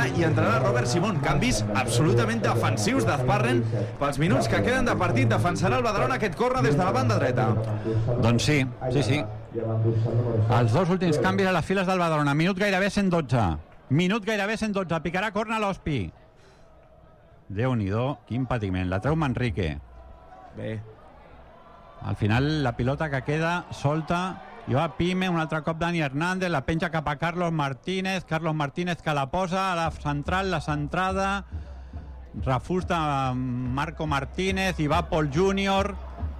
marxarà i entrarà Robert Simón. Canvis absolutament defensius d'Azparren pels minuts que queden de partit. Defensarà el Badalona aquest corner des de la banda dreta. Doncs sí. Els dos últims canvis a les files del Badalona. Minut gairebé 112. Picarà corner l'Hospi. Déu-n'hi-do, quin patiment. La treu Manrique. Bé. Al final la pilota que queda solta i va Pime, un altre cop Dani Hernández, la penja cap a Carlos Martínez que la posa a la central, la centrada, refús de Marco Martínez i va Paul Júnior,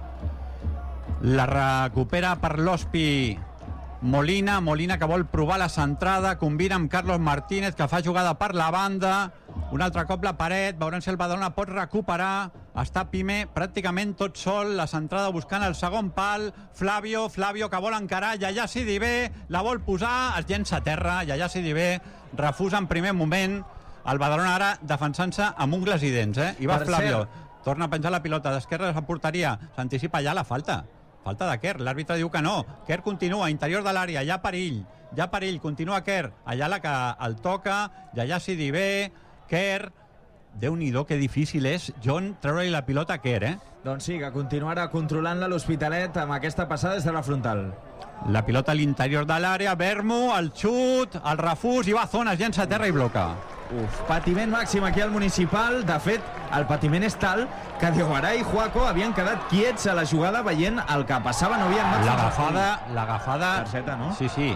la recupera per l'Hospi Molina que vol provar la centrada, combina amb Carlos Martínez que fa jugada per la banda, un altre cop la paret, veurem si el Badalona pot recuperar. Està Pime pràcticament tot sol, la centrada buscant el segon pal, Flavio que vol encarar, Yaya Sidibé la vol posar, es llença a terra, Yaya Sidibé refusa en primer moment, el Badalona ara defensant-se amb ungles i dents, i va Flavio, torna a penjar la pilota d'esquerra de la porteria, s'anticipa ja la falta de Kerr, l'àrbitre diu que no, Kerr continua, interior de l'àrea, ja perill, continua Kerr, allà la que el toca, Yaya Sidibé, Kerr, Déu-n'hi-do, que difícil és, John, treure-li la pilota a Kerr, Doncs sí, que continuarà controlant-la l'Hospitalet amb aquesta passada des de la frontal. La pilota a l'interior de l'àrea, Vermo, el xut, el refús, i va Zona, es llença a terra i bloca. Patiment màxim aquí al Municipal. De fet, el patiment és tal que Diaguarà i Juaco havien quedat quiets a la jugada veient el que passava, no havien L'agafada... Targeta, no? Sí.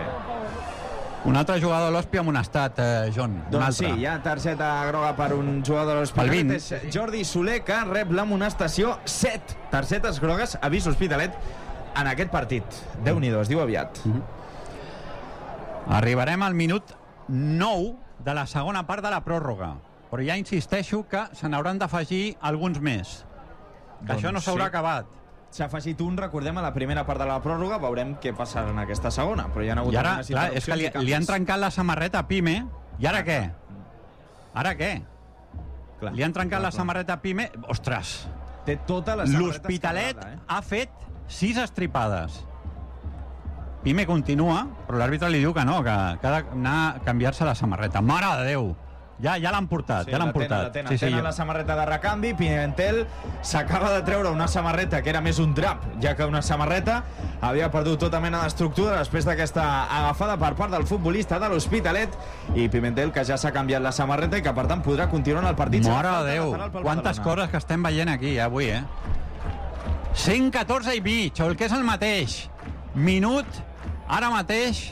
Un altre jugador de l'Hospi amonestat, John. Doncs sí, hi ha targeta groga per un jugador de l'Hospitalet. És Jordi Soler, que rep l'amonestació. 7 targetes grogues, avís l'Hospitalet en aquest partit. Déu-n'hi-do, es diu aviat. Arribarem al minut 9 de la segona part de la pròrroga, però ja insisteixo que se n'hauran d'afegir alguns més, que doncs això no s'haurà acabat. S'ha afegit un, recordem, a la primera part de la pròrroga, veurem què passarà en aquesta segona, però hi ha hagut i ara, clar, és que li han trencat la samarreta a Pime, i ara què? Clar, li han trencat la samarreta a Pime, ostres, té tota la samarreta l'Hospitalet ha fet 6 estripades. Pime continua, però l'àrbitre li diu que no, que ha d'anar a canviar-se la samarreta. Mare de Déu! Ja l'han portat, sí, tenen la samarreta de recanvi. Pimentel s'acaba de treure una samarreta que era més un drap, ja que una samarreta. Havia perdut tota mena d'estructura després d'aquesta agafada per part del futbolista de l'Hospitalet, i Pimentel, que ja s'ha canviat la samarreta i que per tant podrà continuar en el partit. Mare de Déu, quantes coses que estem veient aquí avui, 114 i mig, o el que és el mateix. Minut, ara mateix,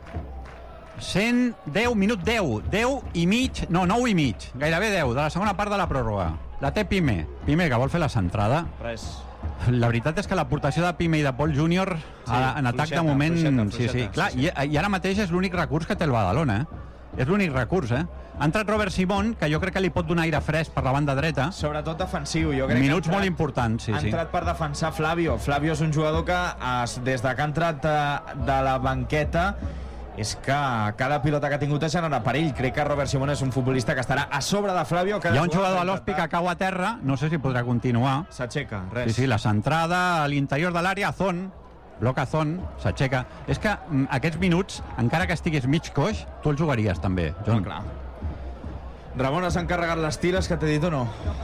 110, minut 10 i mig, no, 9 i mig, gairebé 10, de la segona part de la pròrroga. La té Pime, que vol fer la centrada. Res. La veritat és que l'aportació de Pime i de Paul Júnior en atac de moment... Sí. Clar, i ara mateix és l'únic recurs que té el Badalona, És l'únic recurs, Ha entrat Robert Simón, que jo crec que li pot donar aire fresc per la banda dreta. Sobretot defensiu, jo crec. Minuts molt importants, Ha entrat per defensar Flavio. Flavio és un jugador que, des de que ha entrat de la banqueta, és que cada pilota que ha tingut ha generat perill. Crec que Robert Simón és un futbolista que estarà a sobre de Flavio. Hi ha un jugador de l'Hospi que cau a terra, no sé si podrà continuar. S'aixeca, res. Sí, la centrada a l'interior de l'àrea, bloca Zon, s'aixeca. És que aquests minuts, encara que estigués mig coix, tu el jugaries també, John. Clar. Ramon, s'han carregat les tires que t'he dit o no?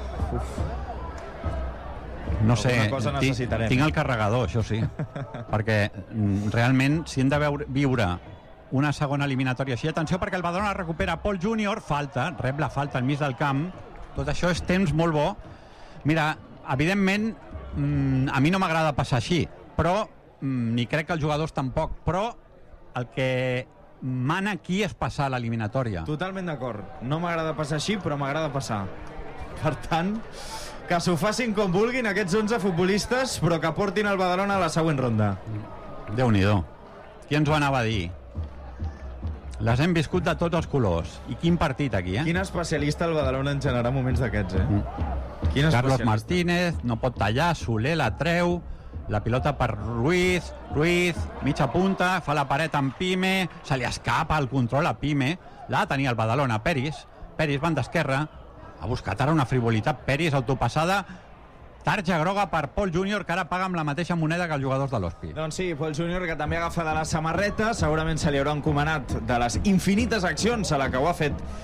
No sé, tinc el carregador, això sí. Perquè realment, si hem de viure una segona eliminatòria així, atenció, perquè el Badalona recupera Paul Júnior, rep la falta al mig del camp, tot això és temps molt bo. Mira, evidentment a mi no m'agrada passar així, però ni crec que els jugadors tampoc, però el que mana aquí és passar l'eliminatòria. Totalment d'acord, no m'agrada passar així, però m'agrada passar. Per tant, que s'ho facin com vulguin aquests 11 futbolistes, però que portin el Badalona a la següent ronda. Déu-n'hi-do, qui ens ho anava a dir? Les hem viscut de tots els colors. I quin partit aquí, Quin especialista el Badalona en generar moments d'aquests, Carlos Martínez no pot tallar, Soler la treu, la pilota per Ruiz, mitja punta, fa la paret amb Pime, se li escapa el control a Pime, l'ha de tenir el Badalona, Peris, banda esquerra, ha buscat ara una frivolitat, Peris, autopassada, tarja groga per Paul Júnior, que ara paga amb la mateixa moneda que els jugadors de l'Hospi. Doncs sí, Paul Júnior, que també agafa de la samarreta, segurament se li haurà encomanat de les infinites accions a la que ho ha fet